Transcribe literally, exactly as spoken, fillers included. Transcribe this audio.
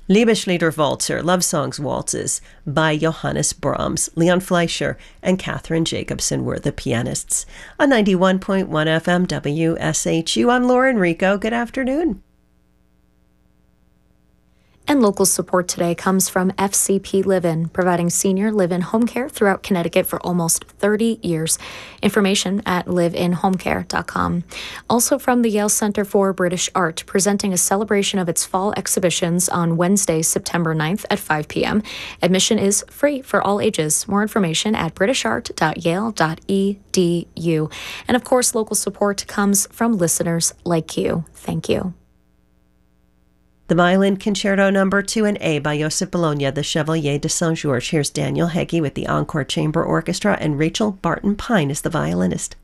Liebeslieder Walzer, Love Songs Waltzes by Johannes Brahms. Leon Fleischer and Catherine Jacobson were the pianists. On ninety-one point one F M W S H U, I'm Lauren Rico. Good afternoon. And local support today comes from F C P Live-In, providing senior live-in home care throughout Connecticut for almost thirty years. Information at live in home care dot com. Also from the Yale Center for British Art, presenting a celebration of its fall exhibitions on Wednesday, September ninth at five p.m. Admission is free for all ages. More information at british art dot yale dot e d u. And of course, local support comes from listeners like you. Thank you. The Violin Concerto Number two in A by Joseph Bologna, the Chevalier de Saint-Georges. Here's Daniel Heggie with the Encore Chamber Orchestra, and Rachel Barton Pine is the violinist.